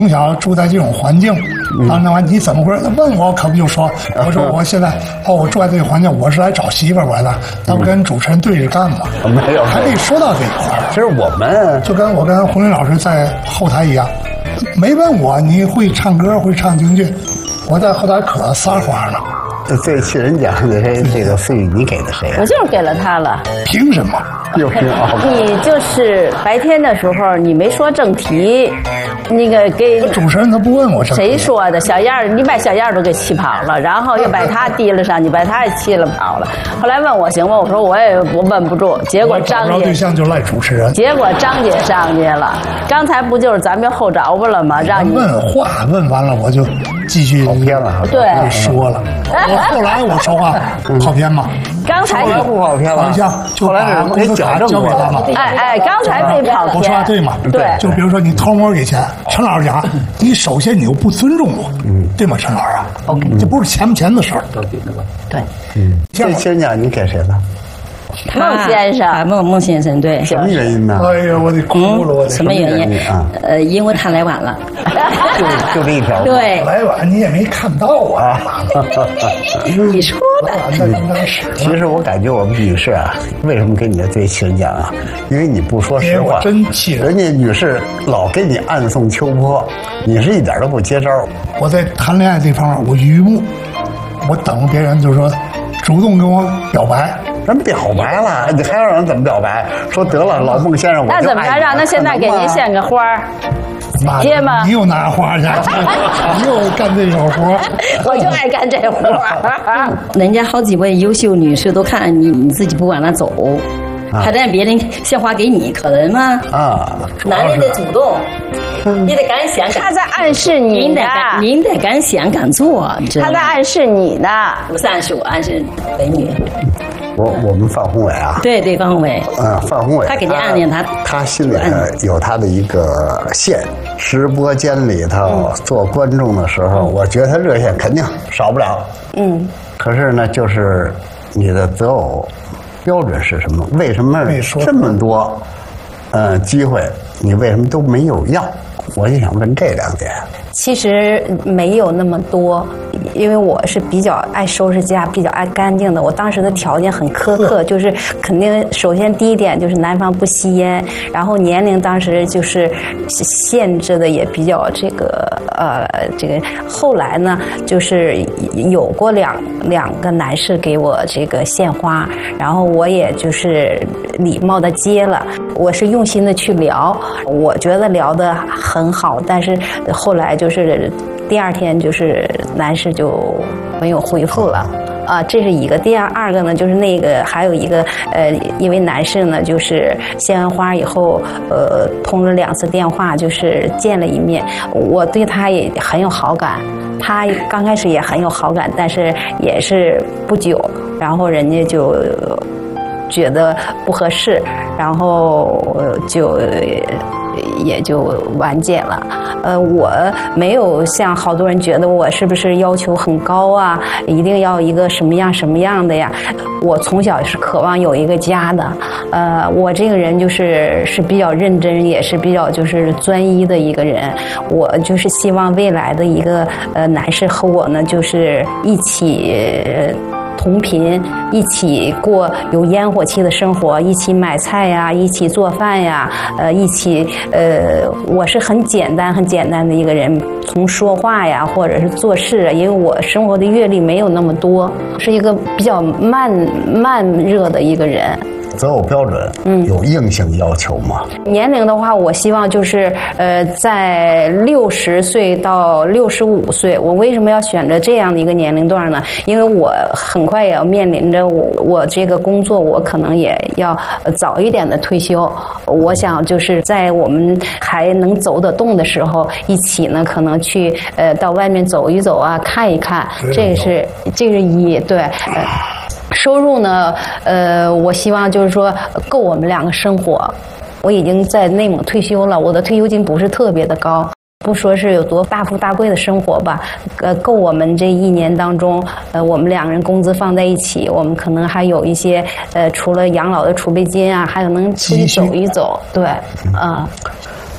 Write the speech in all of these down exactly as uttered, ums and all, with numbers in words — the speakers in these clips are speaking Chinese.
从小住在这种环境，啊，那完你怎么回事？他问我可不就说，我说我现在哦，我住在这个环境，我是来找媳妇儿来的，那不跟主持人对着干吗？ 没有， 还得说到这一块儿。 其实我们就跟我跟洪林老师在后台一样，没问我你会唱歌会唱京剧，我在后台可撒欢了。 最气人奖的这这个费你给的谁啊？ 我就是给了他了。 凭什么？ 又凭啊？ 你就是白天的时候你没说正题，那个给主持人他不问我正题。 谁说的？小燕儿，你把小燕儿都给气跑了，然后又把他提了上去，把他也气了跑了。后来问我行吗？我说我也我稳不住。结果张姐对象就赖主持人。 结果张姐上去了。刚才不就是咱们后找吧了吗？让你问话问完了，我就继续跑偏了。 对， 说了。我后来我说话跑偏吗？ 刚才你不跑偏了， 好像就把工资卡交给他嘛。 哎哎，刚才没跑偏。 我说话对吗？ 对。 就比如说你偷摸给钱，陈老师讲，你首先你又不尊重我，嗯，对吗，陈老师啊 ？OK， 这不是钱不钱的事儿。 对， 嗯。这先讲你给谁了？ 孟先生， 啊，孟孟先生，对。 什么原因呢？ 哎呀，我得哭了，我得。 什么原因啊？呃，因为他来晚了。 就就这一条。 对。 来晚你也没看到啊。 你说的。 那应该是。 其实我感觉我们女士啊，为什么给你的最气人奖啊？因为你不说实话。 真气人。 人家女士老给你暗送秋波，你是一点都不接招。 我在谈恋爱这方面我愚目，我等别人就是说主动跟我表白。 人表白了，你还要让人怎么表白？说得了，老孟先生，我就爱你。 那怎么着？让他现在给您献个花儿，接吗？ 你又拿花去，你又干这手活， 我就爱干这活。 人家好几位优秀女士都看你，你自己不往那走，还让别人献花给你，可能吗？ 啊， 男人得主动。你得敢想， 他在暗示你呢。 您得敢想敢做， 他在暗示你呢。 不是暗示我，暗示美女。 我我们范宏伟啊， 对对，范宏伟， 嗯，范宏伟， 他给您暗恋他， 他心里有他的一个线。直播间里头做观众的时候，我觉得他热线肯定少不了。嗯，可是呢，就是你的择偶标准是什么？为什么这么多呃机会，你为什么都没有要？我就想问这两点。 其实没有那么多，因为我是比较爱收拾家、比较爱干净的。我当时的条件很苛刻，就是肯定首先第一点就是男方不吸烟，然后年龄当时就是限制的也比较这个呃这个。后来呢，就是有过两两个男士给我这个献花，然后我也就是礼貌的接了，我是用心的去聊，我觉得聊得很好，但是后来就是第二天就是男士就没有回复了啊，这是一个。第二二个呢，就是那个还有一个呃，因为男士呢就是献完花以后，呃，通了两次电话，就是见了一面，我对他也很有好感，他刚开始也很有好感，但是也是不久，然后人家就觉得不合适，然后就也就完结了。呃，我没有像好多人觉得我是不是要求很高啊，一定要一个什么样什么样的呀。我从小是渴望有一个家的，呃，我这个人就是是比较认真，也是比较就是专一的一个人。我就是希望未来的一个呃男士和我呢，就是一起同频，一起过有烟火气的生活，一起买菜呀，一起做饭呀，呃，一起呃，我是很简单很简单的一个人，从说话呀，或者是做事，因为我生活的阅历没有那么多，是一个比较慢慢热的一个人。 择偶标准，嗯，有硬性要求吗？ 年龄的话，我希望就是呃，在六十岁到六十五岁。我为什么要选择这样的一个年龄段呢？因为我很快也要面临着我我这个工作，我可能也要早一点的退休。我想就是在我们还能走得动的时候，一起呢，可能去呃到外面走一走啊，看一看。这是这是一对呃。收入呢，呃，我希望就是说够我们两个生活。我已经在内蒙退休了，我的退休金不是特别的高，不说是有多大富大贵的生活吧，呃，够我们这一年当中，呃，我们两个人工资放在一起，我们可能还有一些，呃，除了养老的储备金啊，还有能出去走一走，对，啊、呃。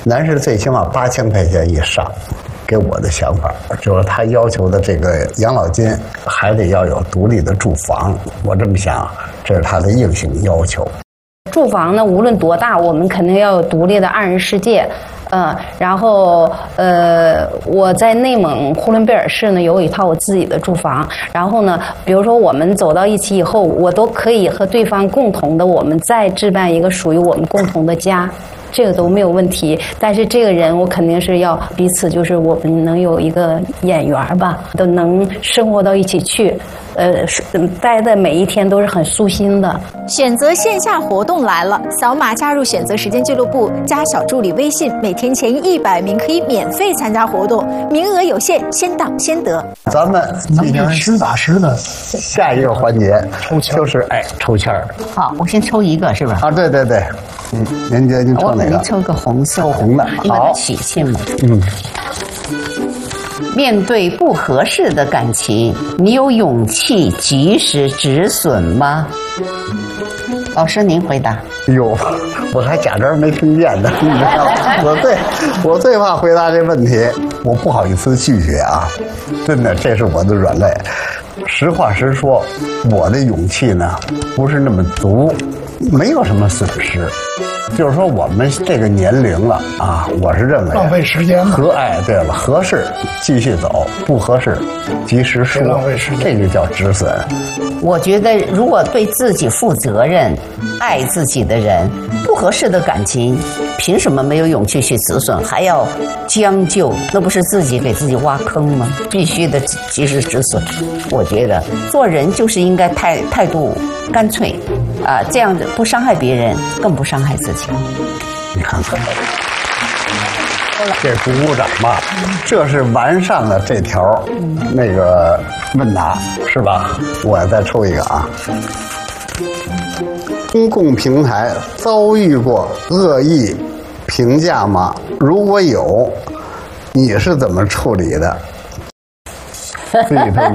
男士最起码八千块钱以上。给我的想法就是他要求的这个养老金还得要有独立的住房，我这么想，这是他的硬性要求。 住房呢，无论多大，我们肯定要有独立的二人世界。嗯，然后呃，我在内蒙呼伦贝尔市呢有一套我自己的住房，然后呢，比如说我们走到一起以后，我都可以和对方共同的，我们再置办一个属于我们共同的家。这个都没有问题，但是这个人我肯定是要彼此，就是我们能有一个眼缘吧，都能生活到一起去，呃，待的每一天都是很舒心的。 选择线下活动来了，扫码加入选择时间俱乐部，加小助理微信，每天前一百名可以免费参加活动，名额有限，先到先得。 咱们能够实打实的下一个环节抽签，就是哎抽签儿。 好，我先抽一个是吧？ 啊，对对对，嗯，您您您抽哪个？ 我抽个红色， 抽红的， 因为好， 喜庆嘛。 嗯。 面对不合适的感情，你有勇气及时止损吗？老师，您回答。 哟，我还假装没听见呢，你知道吗？我最我最怕回答这问题，我不好意思拒绝啊，真的，这是我的软肋。实话实说，我的勇气呢不是那么足，没有什么损失。就是说，我们这个年龄了啊，我是认为浪费时间合哎，对了，合适继续走，不合适及时说， 浪费时间， 这就叫止损。 我觉得，如果对自己负责任、爱自己的人，不合适的感情，凭什么没有勇气去止损，还要将就？那不是自己给自己挖坑吗？必须得及时止损。我觉得做人就是应该态态度干脆，啊、呃，这样子不伤害别人，更不伤害自己。 你看看。这鼓鼓掌吧，这是完善了这条那个问答，是吧？我再抽一个啊。公共平台遭遇过恶意评价吗？如果有，你是怎么处理的？自己同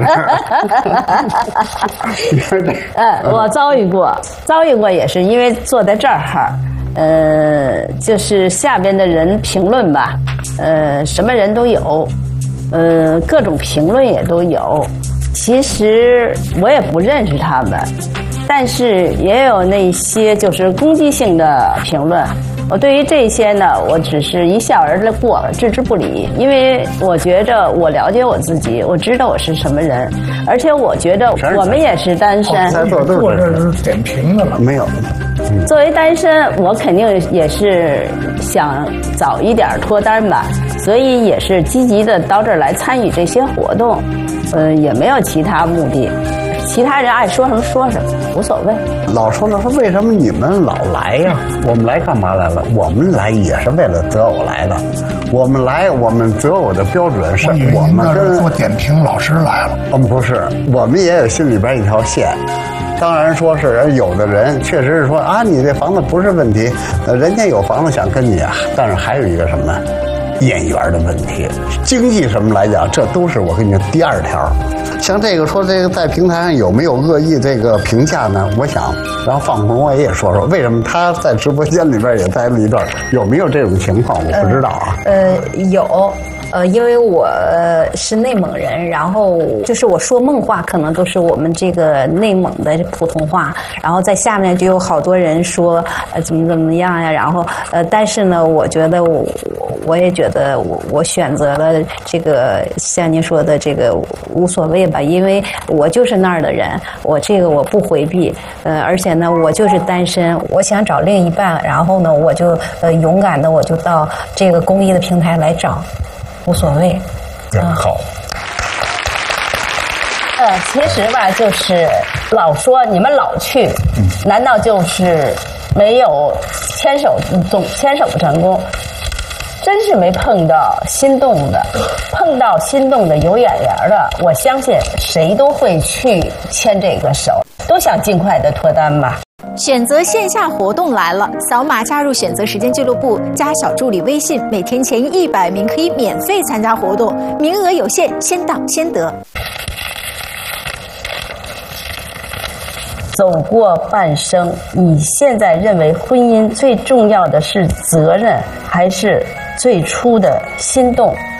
志， 呃，我遭遇过，遭遇过也是因为坐在这儿哈。呃，就是下边的人评论吧，呃，什么人都有，呃，各种评论也都有。其实我也不认识他们，但是也有那些就是攻击性的评论。我对于这些呢，我只是一笑而过，置之不理，因为我觉着我了解我自己，我知道我是什么人，而且我觉着我们也是单身。 坐这是点评的了， 没有。 作为单身，我肯定也是想早一点脱单吧，所以也是积极的到这儿来参与这些活动，呃，也没有其他目的。其他人爱说什么说什么，无所谓。 老说了，说为什么你们老来呀？我们来干嘛来了？我们来也是为了择偶来的。我们来，我们择偶的标准是我们跟做点评老师来了。 嗯，不是，我们也有心里边一条线。当然说是有的人确实是说啊，你这房子不是问题，呃，人家有房子想跟你啊，但是还有一个什么眼缘的问题，经济什么来讲，这都是我跟你说第二条。像这个说这个在平台上有没有恶意这个评价呢？我想，然后放红我也说说，为什么他在直播间里边也待了一段，有没有这种情况？我不知道啊。 呃，呃有。呃，因为我是内蒙人，然后就是我说梦话，可能都是我们这个内蒙的普通话，然后在下面就有好多人说呃怎么怎么样呀，然后呃，但是呢，我觉得我我也觉得我我选择了这个像您说的这个无所谓吧，因为我就是那儿的人，我这个我不回避，呃，而且呢，我就是单身，我想找另一半，然后呢，我就呃勇敢的我就到这个公益的平台来找。无所谓， 嗯，好。 呃，其实吧，就是老说你们老去，嗯、难道就是没有牵手总牵手不成功？真是没碰到心动的，碰到心动的有眼缘的，我相信谁都会去牵这个手，都想尽快的脱单吧。 选择线下活动来了，扫码加入选择时间俱乐部，加小助理微信，每天前一百名可以免费参加活动，名额有限，先到先得。 走过半生，你现在认为婚姻最重要的是责任，还是最初的心动？